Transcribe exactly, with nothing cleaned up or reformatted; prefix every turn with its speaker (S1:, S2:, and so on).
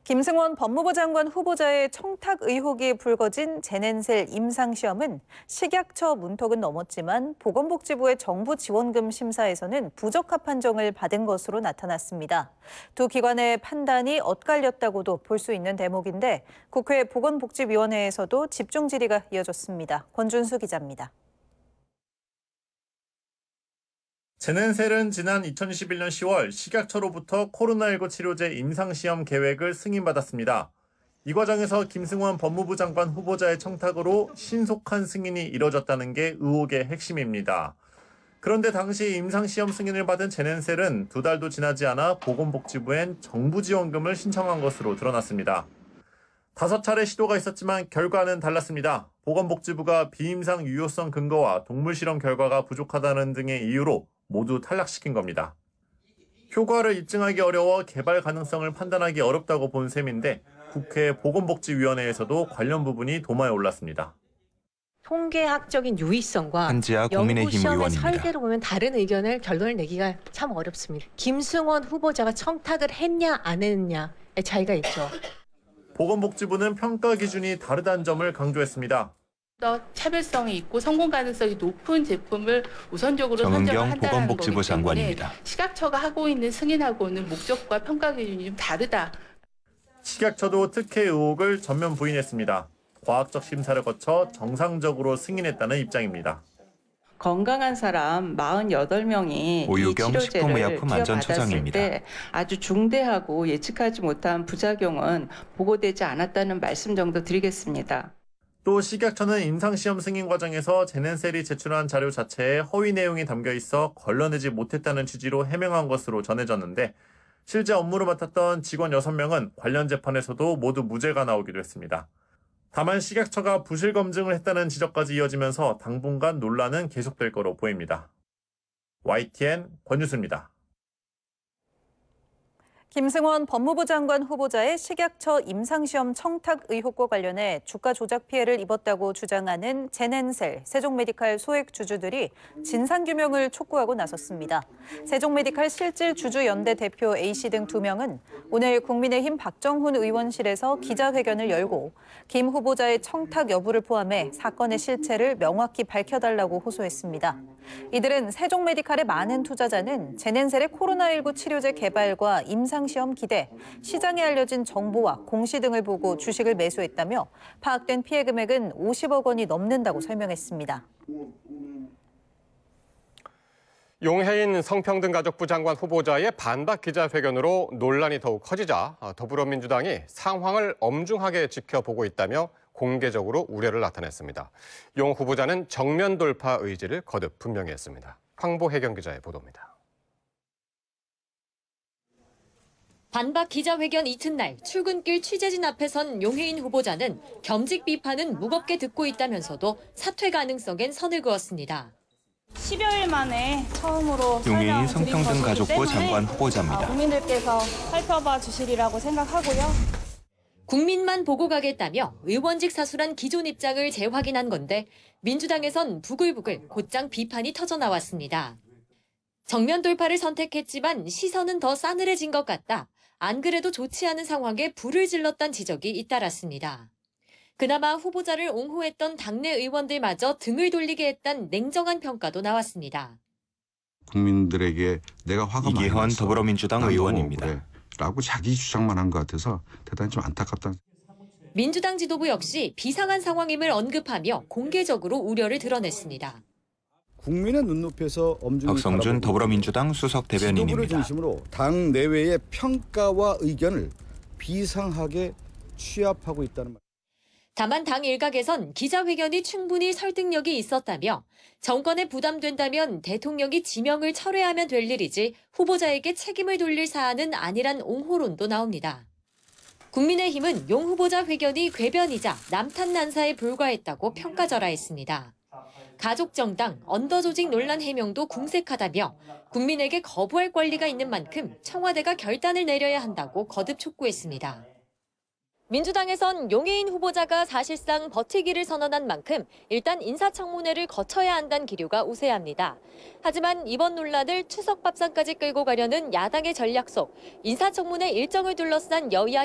S1: 김승원 법무부 장관 후보자의 청탁 의혹이 불거진 제넨셀 임상시험은 식약처 문턱은 넘었지만 보건복지부의 정부 지원금 심사에서는 부적합 판정을 받은 것으로 나타났습니다. 두 기관의 판단이 엇갈렸다고도 볼 수 있는 대목인데 국회 보건복지위원회에서도 집중 질의가 이어졌습니다. 권준수 기자입니다.
S2: 제넨셀은 지난 이천이십일 년 시월 식약처로부터 코로나십구 치료제 임상시험 계획을 승인받았습니다. 이 과정에서 김승원 법무부 장관 후보자의 청탁으로 신속한 승인이 이뤄졌다는 게 의혹의 핵심입니다. 그런데 당시 임상시험 승인을 받은 제넨셀은 두 달도 지나지 않아 보건복지부엔 정부 지원금을 신청한 것으로 드러났습니다. 다섯 차례 시도가 있었지만 결과는 달랐습니다. 보건복지부가 비임상 유효성 근거와 동물실험 결과가 부족하다는 등의 이유로 모두 탈락시킨 겁니다. 효과를 입증하기 어려워 개발 가능성을 판단하기 어렵다고 본 셈인데 국회 보건복지위원회에서도 관련 부분이 도마에 올랐습니다.
S3: 통계학적인 유의성과
S4: 한지아 국민의힘
S3: 연구시험의
S4: 의원입니다.
S3: 설계로 보면 다른 의견을 결론을 내기가 참 어렵습니다. 김승원 후보자가 청탁을 했냐 안 했냐의 차이가 있죠.
S2: 보건복지부는 평가 기준이 다르다는 점을 강조했습니다.
S5: 더 차별성이 있고 성공 가능성이 높은 제품을 우선적으로 선정을
S4: 정은경
S5: 한다는
S4: 보건복지부
S5: 거기 때문에
S4: 장관입니다.
S5: 식약처가 하고 있는 승인하고는 목적과 평가 기준이 좀 다르다.
S2: 식약처도 특혜 의혹을 전면 부인했습니다. 과학적 심사를 거쳐 정상적으로 승인했다는 입장입니다.
S6: 건강한 사람 사십팔 명이
S4: 오유경
S6: 이 치료제를
S4: 식품의약품안전처장입니다.
S6: 투여받았을 때 아주 중대하고 예측하지 못한 부작용은 보고되지 않았다는 말씀 정도 드리겠습니다.
S2: 또 식약처는 임상시험 승인 과정에서 제넨셀이 제출한 자료 자체에 허위 내용이 담겨 있어 걸러내지 못했다는 취지로 해명한 것으로 전해졌는데 실제 업무를 맡았던 직원 여섯 명은 관련 재판에서도 모두 무죄가 나오기도 했습니다. 다만 식약처가 부실 검증을 했다는 지적까지 이어지면서 당분간 논란은 계속될 거로 보입니다. 와이티엔 권유수입니다.
S1: 김승원 법무부 장관 후보자의 식약처 임상시험 청탁 의혹과 관련해 주가 조작 피해를 입었다고 주장하는 제넨셀, 세종메디칼 소액 주주들이 진상규명을 촉구하고 나섰습니다. 세종메디칼 실질주주연대 대표 A씨 등 두 명은 오늘 국민의힘 박정훈 의원실에서 기자회견을 열고 김 후보자의 청탁 여부를 포함해 사건의 실체를 명확히 밝혀달라고 호소했습니다. 이들은 세종메디칼의 많은 투자자는 제넨셀의 코로나십구 치료제 개발과 임상시험 기대, 시장에 알려진 정보와 공시 등을 보고 주식을 매수했다며 파악된 피해 금액은 오십억 원이 넘는다고 설명했습니다.
S7: 용해인 성평등가족부 장관 후보자의 반박 기자회견으로 논란이 더욱 커지자 더불어민주당이 상황을 엄중하게 지켜보고 있다며 공개적으로 우려를 나타냈습니다. 용 후보자는 정면 돌파 의지를 거듭 분명히 했습니다. 황보혜경 기자의 보도입니다.
S8: 반박 기자회견 이튿날 출근길 취재진 앞에 선 용해인 후보자는 겸직 비판은 무겁게 듣고 있다면서도 사퇴 가능성엔 선을 그었습니다.
S9: 십여일 만에 처음으로
S4: 용해인 성평등가족부 장관 후보자입니다.
S9: 국민들께서 살펴봐 주시리라고 생각하고요.
S8: 국민만 보고 가겠다며 의원직 사수란 기존 입장을 재확인한 건데 민주당에선 부글부글 곧장 비판이 터져나왔습니다. 정면 돌파를 선택했지만 시선은 더 싸늘해진 것 같다. 안 그래도 좋지 않은 상황에 불을 질렀다는 지적이 잇따랐습니다. 그나마 후보자를 옹호했던 당내 의원들마저 등을 돌리게 했다는 냉정한 평가도 나왔습니다.
S10: 국민들에게 내가 화가 많이
S4: 이기헌
S10: 났어.
S4: 더불어민주당 의원입니다.
S10: 그래. 라고 자기 주장만 한 것 같아서 대단히 좀 안타깝다.
S8: 민주당 지도부 역시 비상한 상황임을 언급하며 공개적으로 우려를 드러냈습니다.
S11: 국민의 눈높이에서 엄중히
S4: 박성준 더불어민주당 수석 대변인입니다.
S11: 지도부를 중심으로 당 내외의 평가와 의견을 비상하게 취합하고 있다는 말.
S8: 다만 당 일각에선 기자회견이 충분히 설득력이 있었다며 정권에 부담된다면 대통령이 지명을 철회하면 될 일이지 후보자에게 책임을 돌릴 사안은 아니란 옹호론도 나옵니다. 국민의힘은 용 후보자 회견이 궤변이자 남탓난사에 불과했다고 평가절하했습니다. 가족정당, 언더조직 논란 해명도 궁색하다며 국민에게 거부할 권리가 있는 만큼 청와대가 결단을 내려야 한다고 거듭 촉구했습니다. 민주당에선 용해인 후보자가 사실상 버티기를 선언한 만큼 일단 인사청문회를 거쳐야 한다는 기류가 우세합니다. 하지만 이번 논란을 추석 밥상까지 끌고 가려는 야당의 전략 속 인사청문회 일정을 둘러싼 여야